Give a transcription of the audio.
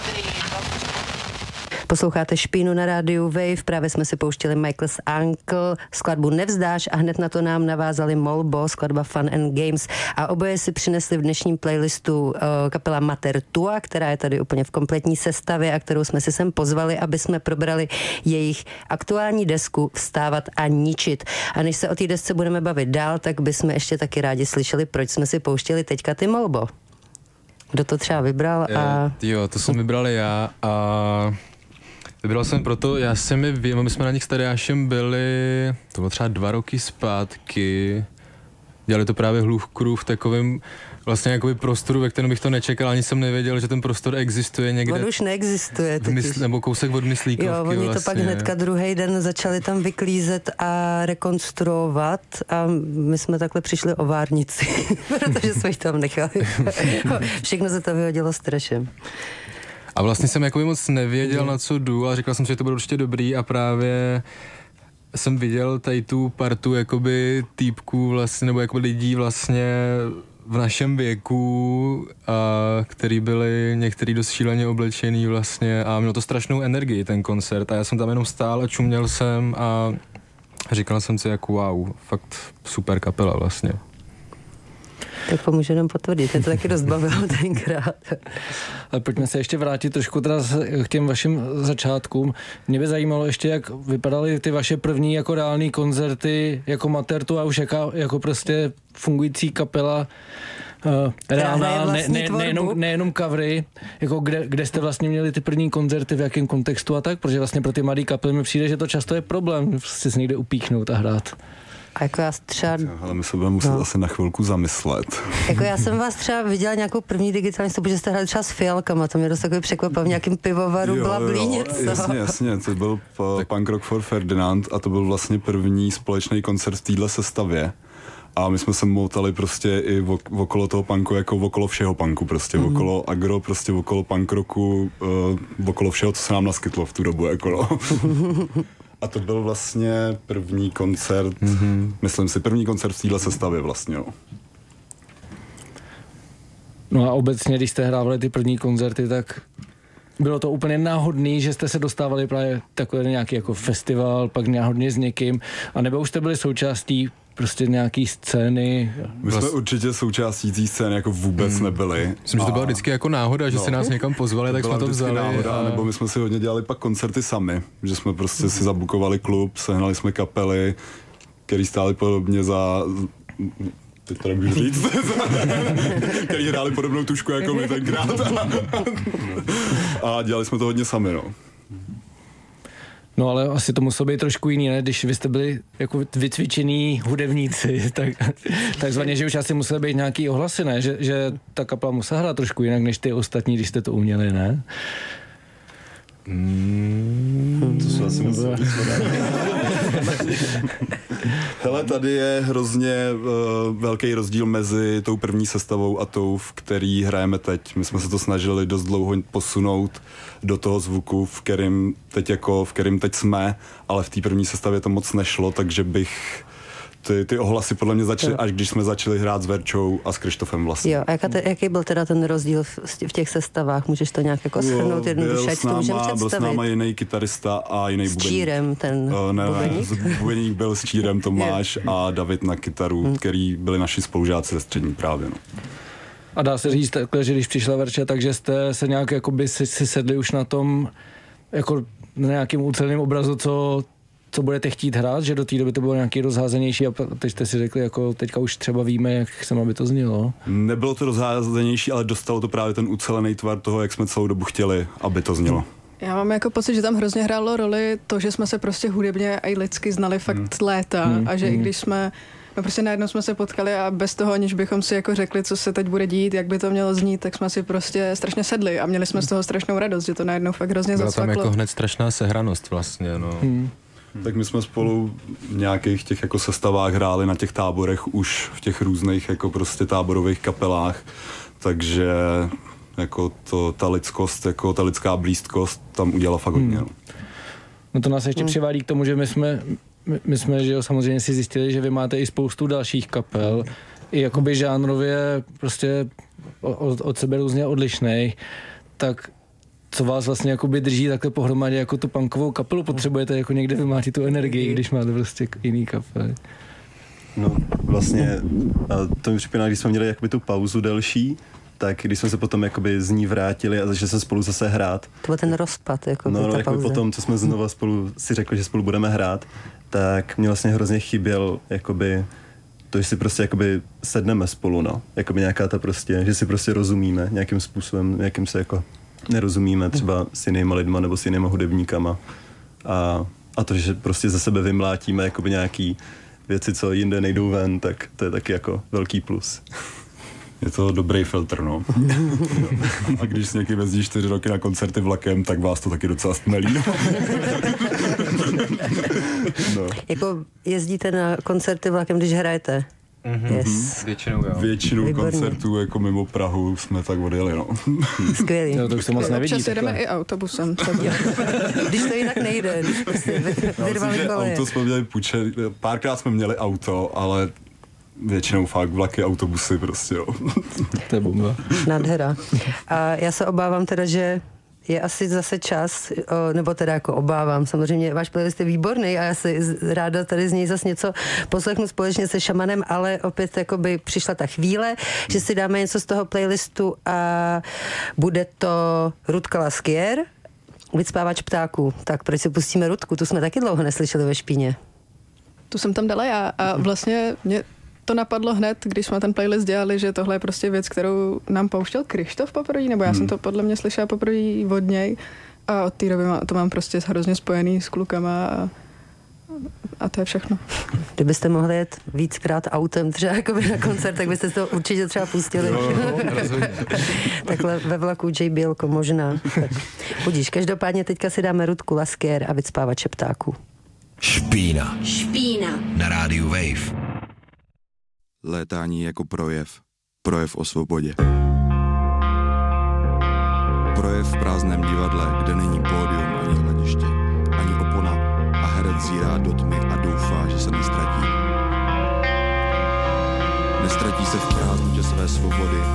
Posloucháte Špínu na rádiu Wave, právě jsme si pouštěli Michael's Uncle, skladbu Nevzdáš a hned na to nám navázali Molbo, skladba Fun and Games a oboje si přinesli v dnešním playlistu kapela Mater Tua, která je tady úplně v kompletní sestavě a kterou jsme si sem pozvali, aby jsme probrali jejich aktuální desku Vstávat a ničit. A než se o té desce budeme bavit dál, tak bychom ještě taky rádi slyšeli, proč jsme si pouštěli teďka ty Molbo. Kdo to třeba vybral? Jo, to jsem vybral já a vybral jsem proto, my jsme na nich s Tadeášem byli, to bylo třeba 2 roky zpátky, dělali to právě Hluchkru v takovém vlastně jakoby prostoru, ve kterém bych to nečekal, ani jsem nevěděl, že ten prostor existuje někde. On už neexistuje. Nebo kousek od Myslíkovky. Jo, oni vlastně. To pak hnedka druhý den začali tam vyklízet a rekonstruovat a my jsme takhle přišli o várnici, protože jsme jich tam nechali. Všechno se to vyhodilo strašem. A vlastně jsem jakoby moc nevěděl, na co jdu, ale říkal jsem si, že to bude určitě dobrý a právě jsem viděl tady tu partu jakoby týpků vlastně, nebo jakoby lidí vlastně v našem věku, který byli některý dost šíleně oblečený vlastně a mělo to strašnou energii ten koncert a já jsem tam jenom stál a čuměl jsem a říkal jsem si jako wow, fakt super kapela vlastně. Tak pomůže nám potvrdit, mě to taky dost bavilo tenkrát. Ale pojďme se ještě vrátit trošku teda k těm vašim začátkům. Mě by zajímalo ještě, jak vypadaly ty vaše první jako reální koncerty jako Mater Tua, už jako prostě fungující kapela reálná, nejenom covery, jako kde jste vlastně měli ty první koncerty, v jakém kontextu a tak, protože vlastně pro ty mladé kapely mi přijde, že to často je problém, prostě se někde upíchnout a hrát. A jako já třeba... Ale my se budeme muset asi na chvilku zamyslet. Jako já jsem vás třeba viděla nějakou první digitální stopu, že jste hráli třeba s fialkama, to mě dost takový překvapil, v nějakým pivovaru Blablí něco. Jasně, to byl Punk Rock for Ferdinand a to byl vlastně první společný koncert v téhle sestavě. A my jsme se moutali prostě i okolo toho punku, jako okolo všeho punku prostě, okolo agro, prostě okolo punk rocku, okolo všeho, co se nám naskytlo v tu dobu, jako A to byl vlastně první koncert, myslím si, první koncert v téhle sestavě vlastně, jo. No a obecně, když jste hrávali ty první koncerty, tak bylo to úplně náhodný, že jste se dostávali právě takový nějaký jako festival, pak náhodně s někým, a nebo už jste byli součástí prostě nějaký scény. My jsme určitě součástí té scény jako vůbec nebyli. Myslím, že to byla vždycky jako náhoda, že si nás někam pozvali, tak jsme to vzali. Náhoda, nebo my jsme si hodně dělali pak koncerty sami, že jsme prostě si zabukovali klub, sehnali jsme kapely, který stály podobně za... Teď to nemůžu říct, který hráli podobnou tušku jako my tenkrát. A dělali jsme to hodně sami, no. No ale asi to muselo být trošku jiný, ne? Když vy jste byli jako vycvičení hudebníci, takzvaně, že už asi museli být nějaký ohlasy, ne? Že ta kapela musela hrát trošku jinak než ty ostatní, když jste to uměli, ne? To se asi musím říct. Hele, tady je hrozně velký rozdíl mezi tou první sestavou a tou, v který hrajeme teď. My jsme se to snažili dost dlouho posunout do toho zvuku, v kterým teď jsme, ale v té první sestavě to moc nešlo, takže bych ty ohlasy podle mě začaly, až když jsme začali hrát s Verčou a s Krištofem vlastně. Jo, a jaký byl teda ten rozdíl v těch sestavách? Můžeš to nějak jako shrnout jednoduše, ať si to můžeme představit? Byl s náma jiný kytarista a jiný bubeník. S Čírem ten bubeník? Bubeník byl s Čírem Tomáš a David na kytaru, který byli naši spolužáci ze střední právě. No. A dá se říct takhle, že když přišla Verča, takže jste se nějak jakoby si sedli už na tom, jako na nějakým uceleným obrazu, co budete chtít hrát, že do té doby to bylo nějaký rozházenější a teď jste si řekli, jako teďka už třeba víme, jak chceme, aby to znělo. Nebylo to rozházenější, ale dostalo to právě ten ucelený tvar toho, jak jsme celou dobu chtěli, aby to znělo. Já mám jako pocit, že tam hrozně hrálo roli to, že jsme se prostě hudebně a i lidsky znali fakt léta a že i když jsme prostě najednou jsme se potkali a bez toho, aniž bychom si jako řekli, co se teď bude dít, jak by to mělo znít, tak jsme si prostě strašně sedli a měli jsme z toho strašnou radost, že to najednou fakt hrozně zacvaklo. Byla tam jako hned strašná sehranost vlastně, no. Tak my jsme spolu v nějakých těch jako sestavách hráli na těch táborech už v těch různých jako prostě táborových kapelách, takže jako ta lidskost, jako ta lidská blízkost tam udělala fakt hodně. No to nás ještě přivádí k tomu, že my jsme, že jo, samozřejmě si zjistili, že vy máte i spoustu dalších kapel, i jakoby žánrově prostě od sebe různě odlišnej, tak co vás vlastně jakoby drží takhle pohromadě jako tu punkovou kapelu? Potřebujete jako někde vymátit tu energii, když máte prostě jiný kapely? No vlastně, a to mi připomíná, když jsme měli jakoby tu pauzu delší, tak když jsme se potom jakoby z ní vrátili a začali jsme spolu zase hrát. To byl ten rozpad, jako no, ta jakoby pauza. potom, co jsme znova spolu si řekli, že spolu budeme hrát, tak mě vlastně hrozně chyběl jakoby to, že si prostě jakoby sedneme spolu, no. Jakoby nějaká ta prostě, že si prostě rozumíme nějakým způsobem, jakým se jako nerozumíme třeba s jinýma lidma nebo s jinýma hudebníkama. A to, že prostě ze sebe vymlátíme jakoby nějaký věci, co jinde nejdou ven, tak to je taky jako velký plus. Je to dobrý filtr, no. A když s někým jezdíš 4 roky na koncerty vlakem, tak vás to taky docela stmelí. No. Jako jezdíte na koncerty vlakem, když hrajete? Yes. Většinou, jo. Většinu koncertů jako mimo Prahu jsme tak odjeli, no. Skvělý. No, to už se moc nevidí. Občas jedeme i autobusem. Když to jinak nejde, když prostě vyrvali koleje. Auto jsme měli půjčené, párkrát jsme měli auto, ale většinou fakt vlaky, autobusy prostě, jo. To je bomba. Nádhera. A já se obávám teda, že je asi zase čas, nebo teda jako obávám, samozřejmě váš playlist je výborný a já si ráda tady z něj zase něco poslechnu společně se Šamanem, ale opět jakoby přišla ta chvíle, že si dáme něco z toho playlistu a bude to Rudka Laskier, Vycpávač ptáků. Tak proč si pustíme Rudku? Tu jsme taky dlouho neslyšeli ve Špíně. Tu jsem tam dala já a vlastně mě to napadlo hned, když jsme ten playlist dělali, že tohle je prostě věc, kterou nám pouštěl Krištof poprvé, nebo já jsem to podle mě slyšela poprvé od něj a od té doby to mám prostě hrozně spojený s klukama a to je všechno. Kdybyste mohli jet víckrát autem třeba jakoby na koncert, tak byste to určitě třeba pustili. Takhle ve vlaku J. Bělko možná. Tak, budíš, každopádně teďka si dáme Rudku Laskier a Vycpávače ptáků. Špína. Špína. Na rádiu Wave. Létání jako projev. Projev o svobodě. Projev v prázdném divadle, kde není pódium ani hlediště, ani opona a herec zírá do tmy a doufá, že se nestratí. Nestratí se v prázdnotě své svobody